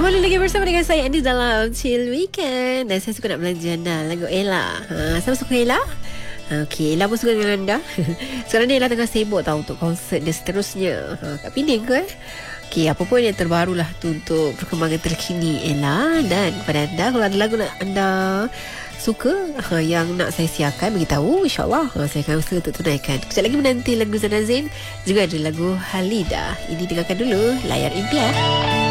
Kembali lagi bersama dengan saya Andi dalam Chill Weekend. Dan saya suka nak belanja anda lagu Ella. Sama suka Ella? Okey, Ella pun suka dengan anda. Sekarang ni Ella tengah sibuk tahu untuk konsert dia seterusnya. Kat Penang ke Okey, apa pun yang terbaru lah tu untuk perkembangan terkini Ella. Dan kepada anda, kalau ada lagu nak anda suka yang nak saya siarkan, beritahu, insyaAllah saya akan usaha untuk tunaikan. Kejap lagi menanti lagu Zana Zain, juga ada lagu Halida. Ini dengarkan dulu Layar Impian.